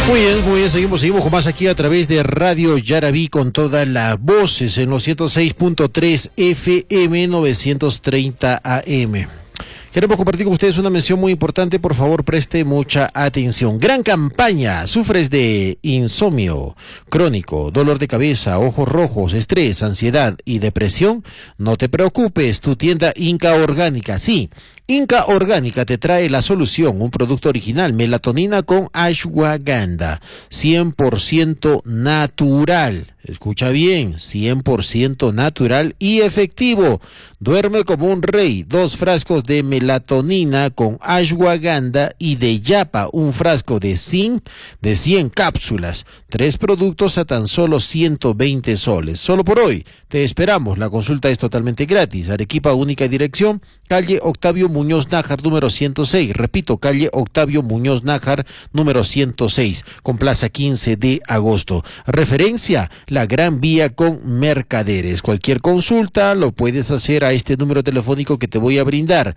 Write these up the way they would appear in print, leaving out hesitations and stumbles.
Muy bien, seguimos con más aquí a través de Radio Yarabí con todas las voces en los 106.3 FM 930 AM. Queremos compartir con ustedes una mención muy importante, por favor preste mucha atención. Gran campaña, sufres de insomnio crónico, dolor de cabeza, ojos rojos, estrés, ansiedad y depresión. No te preocupes, tu tienda Inca Orgánica, sí. Inca Orgánica te trae la solución, un producto original, melatonina con ashwagandha, 100% natural. Escucha bien, 100% natural y efectivo. Duerme como un rey, 2 frascos de melatonina con ashwagandha y de yapa, un frasco de zinc de 100 cápsulas. 3 productos a tan solo 120 soles. Solo por hoy, te esperamos. La consulta es totalmente gratis. Arequipa, única dirección, calle Octavio Muñoz Nájar, número 106. Repito, calle Octavio Muñoz Nájar, número 106, con plaza 15 de agosto. Referencia, la Gran Vía con Mercaderes. Cualquier consulta lo puedes hacer a este número telefónico que te voy a brindar,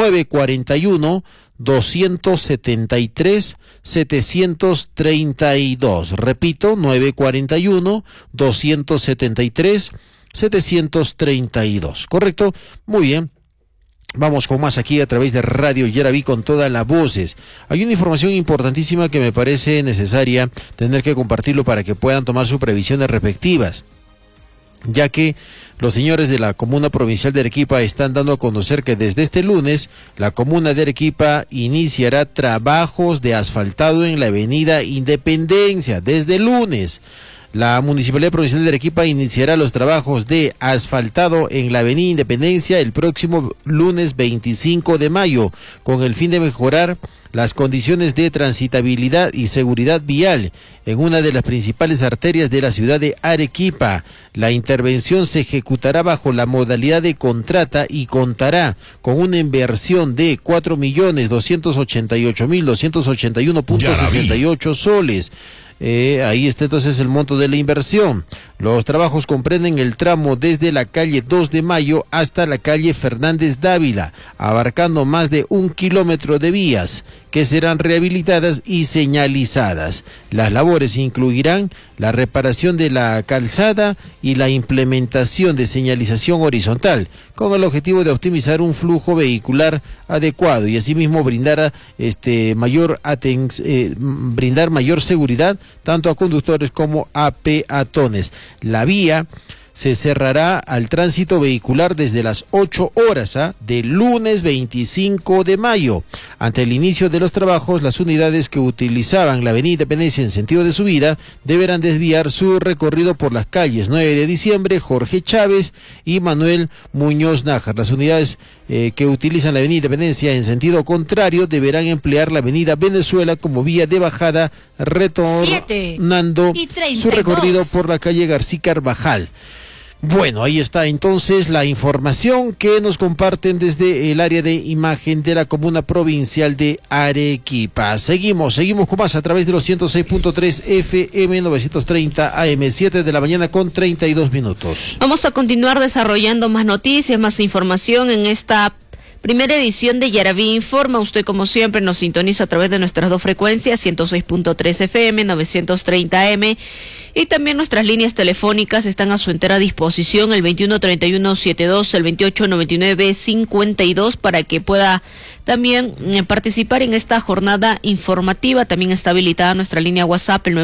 941-273-732. Repito, 941-273-732. ¿Correcto? Muy bien. Vamos con más aquí a través de Radio Yarabí con todas las voces. Hay una información importantísima que me parece necesaria tener que compartirlo para que puedan tomar sus previsiones respectivas, ya que los señores de la Comuna Provincial de Arequipa están dando a conocer que desde este lunes la Comuna de Arequipa iniciará trabajos de asfaltado en la avenida Independencia. Desde el lunes la Municipalidad Provincial de Arequipa iniciará los trabajos de asfaltado en la avenida Independencia el próximo lunes 25 de mayo, con el fin de mejorar las condiciones de transitabilidad y seguridad vial en una de las principales arterias de la ciudad de Arequipa. La intervención se ejecutará bajo la modalidad de contrata y contará con una inversión de 4.288.281.68 soles. Ahí está entonces el monto de la inversión. Los trabajos comprenden el tramo desde la calle 2 de Mayo hasta la calle Fernández Dávila, abarcando más de 1 kilómetro de vías que serán rehabilitadas y señalizadas. Las labores incluirán la reparación de la calzada y la implementación de señalización horizontal, con el objetivo de optimizar un flujo vehicular adecuado y asimismo brindar mayor seguridad tanto a conductores como a peatones. La vía se cerrará al tránsito vehicular desde las 8 horas del lunes 25 de mayo. Ante el inicio de los trabajos, las unidades que utilizaban la avenida Independencia en sentido de subida deberán desviar su recorrido por las calles 9 de diciembre, Jorge Chávez y Manuel Muñoz Nájar. Las unidades que utilizan la avenida Independencia en sentido contrario deberán emplear la avenida Venezuela como vía de bajada, retornando su recorrido por la calle García Carvajal. Bueno, ahí está entonces la información que nos comparten desde el área de imagen de la Comuna Provincial de Arequipa. Seguimos con más a través de los 106.3 FM 930 AM, 7 de la mañana con 32 minutos. Vamos a continuar desarrollando más noticias, más información en esta primera edición de Yarabí Informa. Usted, como siempre, nos sintoniza a través de nuestras 2 frecuencias, 106.3 FM, 930 AM, y también nuestras líneas telefónicas están a su entera disposición, el 213172, el 289952, para que pueda también participar en esta jornada informativa. También está habilitada nuestra línea WhatsApp, el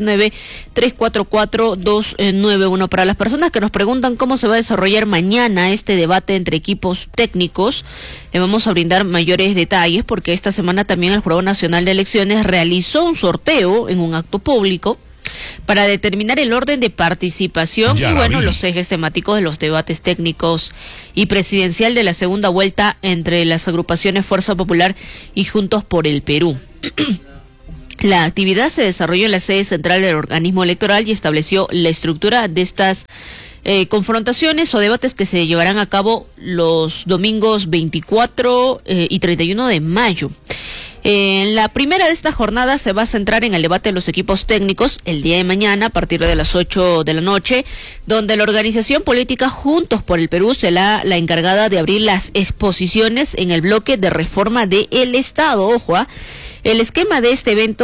979-344-291. Para las personas que nos preguntan cómo se va a desarrollar mañana este debate entre equipos técnicos, le vamos a brindar mayores detalles, porque esta semana también el Jurado Nacional de Elecciones realizó un sorteo en un acto público para determinar el orden de participación y los ejes temáticos de los debates técnicos y presidencial de la segunda vuelta entre las agrupaciones Fuerza Popular y Juntos por el Perú. La actividad se desarrolló en la sede central del organismo electoral y estableció la estructura de estas confrontaciones o debates que se llevarán a cabo los domingos 24 y 31 de mayo. La primera de estas jornadas se va a centrar en el debate de los equipos técnicos el día de mañana a partir de las 8 de la noche, donde la organización política Juntos por el Perú será la encargada de abrir las exposiciones en el bloque de reforma del Estado. Ojo, el esquema de este evento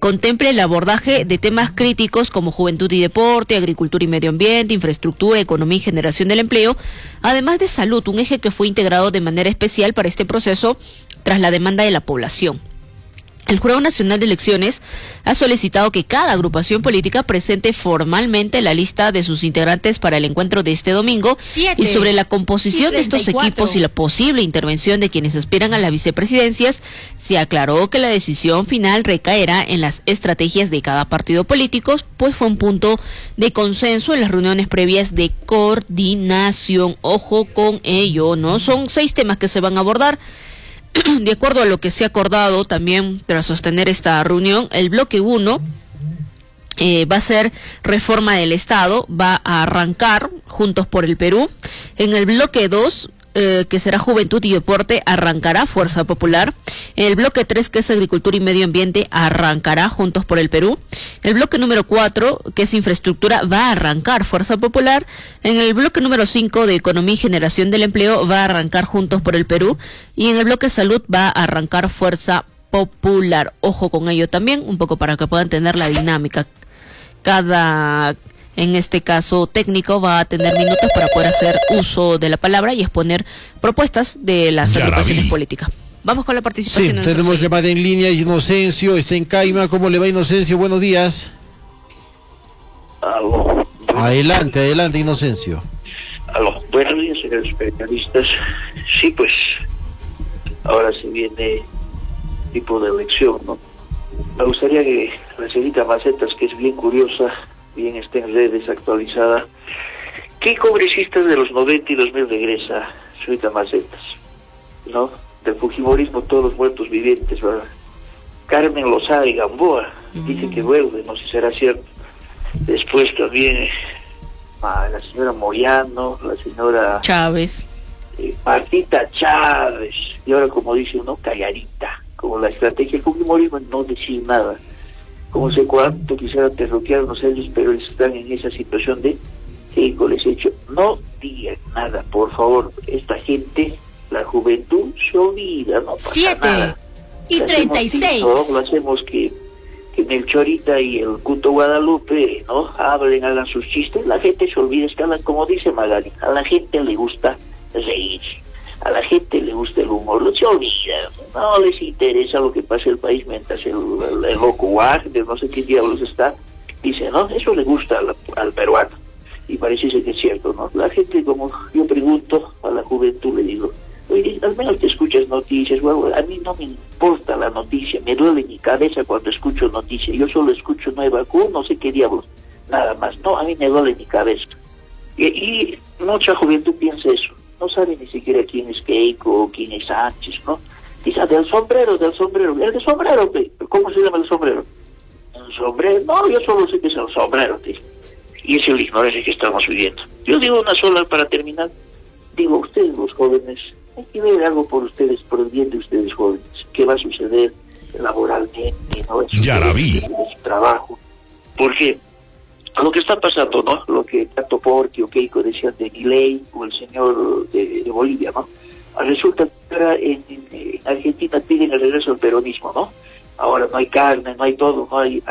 contemple el abordaje de temas críticos como juventud y deporte, agricultura y medio ambiente, infraestructura, economía y generación del empleo, además de salud, un eje que fue integrado de manera especial para este proceso tras la demanda de la población. El Jurado Nacional de Elecciones ha solicitado que cada agrupación política presente formalmente la lista de sus integrantes para el encuentro de este domingo y sobre la composición de estos equipos y la posible intervención de quienes aspiran a las vicepresidencias, se aclaró que la decisión final recaerá en las estrategias de cada partido político, pues fue un punto de consenso en las reuniones previas de coordinación. Ojo con ello, ¿no? Son 6 temas que se van a abordar. De acuerdo a lo que se ha acordado también tras sostener esta reunión, el bloque 1 va a ser reforma del Estado, va a arrancar Juntos por el Perú. En el bloque 2, que será Juventud y Deporte, arrancará Fuerza Popular. En el bloque 3, que es Agricultura y Medio Ambiente, arrancará Juntos por el Perú. El bloque número 4, que es Infraestructura, va a arrancar Fuerza Popular. En el bloque número 5, de Economía y Generación del Empleo, va a arrancar Juntos por el Perú. Y en el bloque Salud va a arrancar Fuerza Popular. Ojo con ello también, un poco para que puedan tener la dinámica. Cada, en este caso técnico, va a tener minutos para poder hacer uso de la palabra y exponer propuestas de las agrupaciones políticas. Vamos con la participación. Sí, tenemos llamada en línea. Inocencio está en Caima. ¿Cómo le va, Inocencio? Buenos días. Aló. Adelante, Inocencio. Aló. Buenos días, señores periodistas. Sí, pues, ahora se viene tipo de elección, ¿no? Me gustaría que la señorita Macetas, que es bien curiosa, bien está en redes, actualizada, ¿qué congresistas de los 90 y 2000 regresa, señorita Macetas? ¿No? Del fujimorismo, todos los muertos vivientes, ¿verdad? Carmen Lozada y Gamboa dice que vuelve, no sé si será cierto. Después también la señora Moyano, la señora Chávez, Martita Chávez, y ahora, como dice uno, calladita, como la estrategia del fujimorismo, no decir nada. Como sé cuánto quisiera terroquearnos ellos, pero están en esa situación de que les he dicho, no digan nada, por favor. Esta gente, la juventud, se olvida, no pasa 7 nada. y 36. Lo hacemos que Melchorita y el Cuto Guadalupe, ¿no? Hablen, hagan sus chistes, la gente se olvida, es que hablan, como dice Magali, a la gente le gusta reír, a la gente le gusta el humor, se olvida, no les interesa lo que pasa en el país mientras el loco Wagner, no sé qué diablos está, dice, ¿no? Eso le gusta al peruano, y parece ser que es cierto, ¿no? La gente, como yo pregunto a la juventud, le digo, oye, al menos te escuchas noticias, bueno, a mí no me importa la noticia, me duele mi cabeza cuando escucho noticias, yo solo escucho Nueva vacuna, no sé qué diablos, nada más, no, a mí me duele mi cabeza. Y mucha juventud piensa eso, no sabe ni siquiera quién es Keiko o quién es Sánchez, ¿no? Dice, del sombrero, el de sombrero, ¿cómo se llama el sombrero? El sombrero, no, yo solo sé que es el sombrero, tío. Y es el ignorancia que estamos viviendo. Yo digo una sola para terminar, digo, ustedes los jóvenes, hay que ver algo por ustedes, por el bien de ustedes jóvenes, qué va a suceder laboralmente, ¿no? Ya la vi. En su trabajo, porque lo que está pasando, ¿no? Lo que tanto Porky o Keiko decían de Milei o el señor de Bolivia, ¿no? Resulta que ahora en Argentina piden el regreso al peronismo, ¿no? Ahora no hay carne, no hay todo,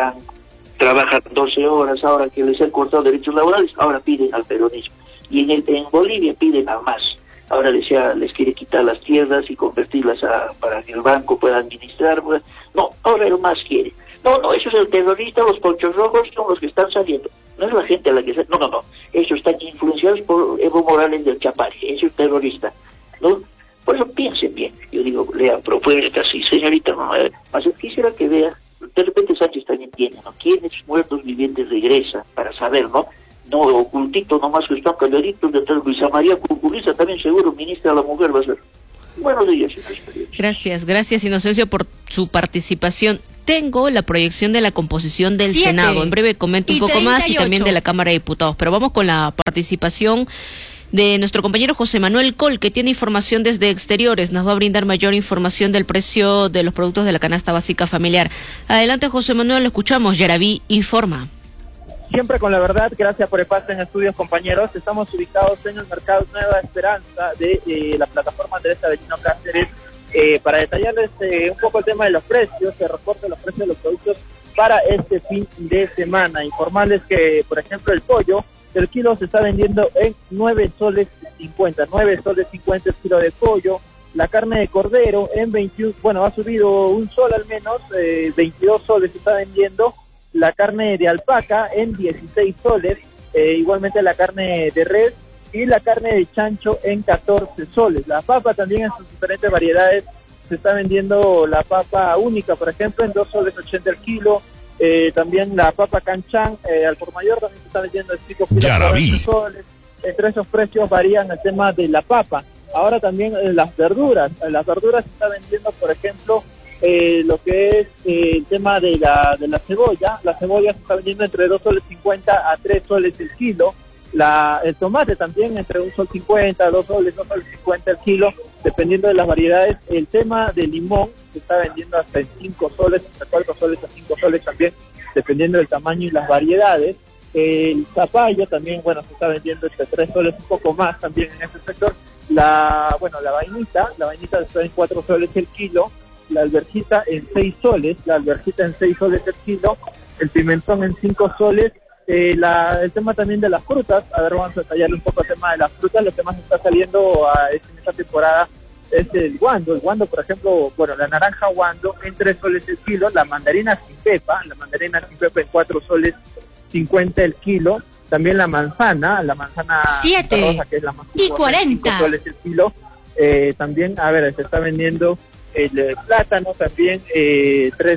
trabajan 12 horas, ahora que les han cortado derechos laborales, ahora piden al peronismo. Y en Bolivia piden al MAS. Ahora les quiere quitar las tierras y convertirlas para que el banco pueda administrar. No, ahora el MAS quiere. No, eso es el terrorista, los ponchos rojos son los que están saliendo. No es la gente a la que... No. Ellos están influenciados por Evo Morales del Chapare. Eso es terrorista, ¿no? Por eso piensen bien. Yo digo, lean propuestas y señorita, no, más quisiera que vea, de repente Sánchez también tiene, ¿no? ¿Quiénes muertos vivientes regresa? Para saber, ¿no? No, ocultito nomás que están calladitos detrás de Luisa María Cucuriza, también seguro ministra de la Mujer va a ser. Buenos días, Gracias Inocencio por su participación. Tengo la proyección de la composición del Senado. En breve comento un poco 38. Más y también de la Cámara de Diputados. Pero vamos con la participación de nuestro compañero José Manuel Col, que tiene información desde exteriores. Nos va a brindar mayor información del precio de los productos de la canasta básica familiar. Adelante, José Manuel, lo escuchamos. Yaraví informa. Siempre con la verdad, gracias por el pase en estudios, compañeros. Estamos ubicados en el mercado Nueva Esperanza de la plataforma Teresa Benigno Cáceres. Para detallarles un poco el tema de los precios, el reporte de los precios de los productos para este fin de semana. Informarles que, por ejemplo, el pollo, el kilo se está vendiendo en 9 soles 50, 9 soles 50 el kilo de pollo. La carne de cordero en 21, bueno, ha subido un sol al menos, 22 soles se está vendiendo. La carne de alpaca en 16 soles, igualmente la carne de res y la carne de chancho en 14 soles. La papa también en sus diferentes variedades se está vendiendo la papa única, por ejemplo, en 2 soles 80 el kilo. También la papa canchán al por mayor también se está vendiendo en 5 soles. Entre esos precios varían el tema de la papa. Ahora también las verduras se está vendiendo, por ejemplo, lo que es el tema de la cebolla. La cebolla se está vendiendo entre 2 soles 50 a 3 soles el kilo. El tomate también entre 1 sol 50, 2 soles 50 el kilo, dependiendo de las variedades. El tema del limón se está vendiendo hasta en 5 soles, hasta 4 soles a 5 soles también, dependiendo del tamaño y las variedades. El zapallo también, bueno, se está vendiendo entre 3 soles, un poco más también en ese sector. La vainita está en 4 soles el kilo, la alverjita en 6 soles, el kilo, el pimentón en 5 soles. El tema también de las frutas, a ver, vamos a detallarle un poco el tema de las frutas. Lo que más está saliendo en esta temporada es el guando, por ejemplo, bueno, la naranja guando en 3 soles el kilo, la mandarina sin pepa en 4 soles 50 el kilo, también la manzana 7 rosa, que es la más y 40 5 soles el kilo. También, a ver, se está vendiendo el plátano también, 3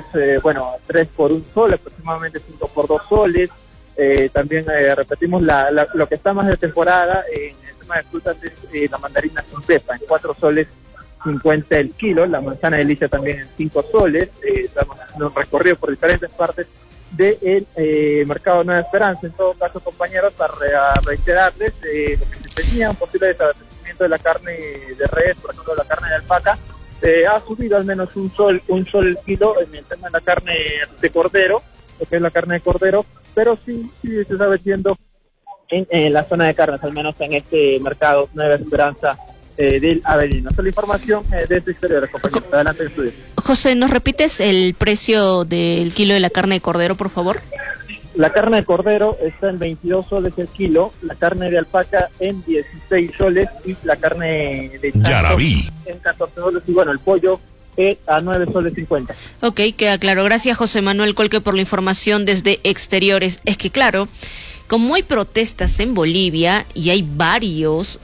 por 1 sol, aproximadamente 5 por 2 soles. También repetimos lo que está más de temporada en el tema de frutas es la mandarina sin pepa en 4 soles 50 el kilo, la manzana de Licia también en 5 soles. Estamos haciendo un recorrido por diferentes partes del mercado Nueva Esperanza. En todo caso, compañeros, para reiterarles lo que se tenía, un posible desabastecimiento de la carne de res, por ejemplo la carne de alpaca, ha subido al menos un sol el kilo en el tema de la carne de cordero, lo que es la carne de cordero, pero sí se está vendiendo en la zona de carnes, al menos en este mercado Nueva Esperanza del Avelino. Esta es la información de este exterior, compañeros. Adelante, el estudio. José, ¿nos repites el precio del kilo de la carne de cordero, por favor? La carne de cordero está en 22 soles el kilo, la carne de alpaca en 16 soles y la carne de chancho en 14 soles, y bueno, el pollo a 9 soles 50. Ok, queda claro. Gracias, José Manuel Colque, por la información desde Exteriores. Es que, claro, como hay protestas en Bolivia y hay varios,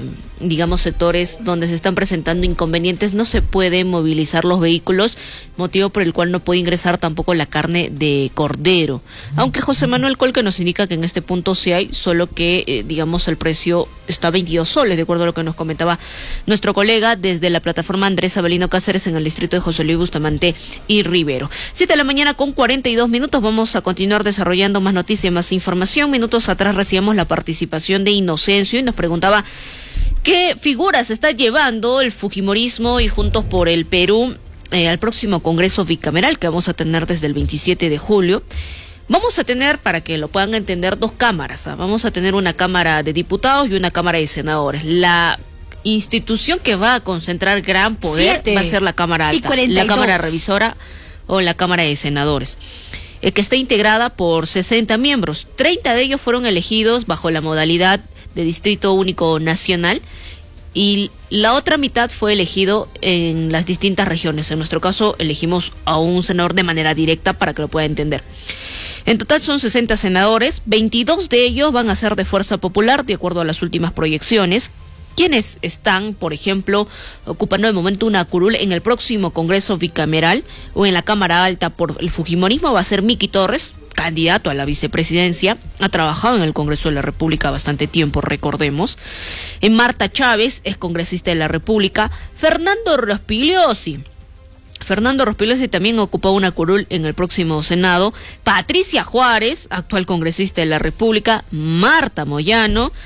sectores donde se están presentando inconvenientes, no se pueden movilizar los vehículos, motivo por el cual no puede ingresar tampoco la carne de cordero. Aunque José Manuel Colque nos indica que en este punto sí hay, solo que, el precio está a 22 soles, de acuerdo a lo que nos comentaba nuestro colega desde la plataforma Andrés Avelino Cáceres en el distrito de José Luis Bustamante y Rivero. 7 de la mañana con 42 minutos, vamos a continuar desarrollando más noticias, más información. Minutos atrás recibimos la participación de Inocencio y nos preguntaba qué figuras está llevando el fujimorismo y Juntos por el Perú al próximo Congreso Bicameral que vamos a tener desde el 27 de julio. Vamos a tener, para que lo puedan entender, 2 cámaras. Vamos a tener una Cámara de Diputados y una Cámara de Senadores. La institución que va a concentrar gran poder va a ser la Cámara Alta, la Cámara Revisora o la Cámara de Senadores, que está integrada por 60 miembros. 30 de ellos fueron elegidos bajo la modalidad de Distrito Único Nacional y la otra mitad fue elegido en las distintas regiones. En nuestro caso elegimos a un senador de manera directa para que lo pueda entender. En total son 60 senadores, 22 de ellos van a ser de Fuerza Popular, de acuerdo a las últimas proyecciones. Quienes están, por ejemplo, ocupando de momento una curul en el próximo Congreso Bicameral o en la Cámara Alta por el fujimorismo va a ser Miki Torres, candidato a la vicepresidencia, ha trabajado en el Congreso de la República bastante tiempo, recordemos. Marta Chávez es congresista de la República. Fernando Rospigliosi también ocupó una curul en el próximo Senado. Patricia Juárez, actual congresista de la República. Marta Moyano,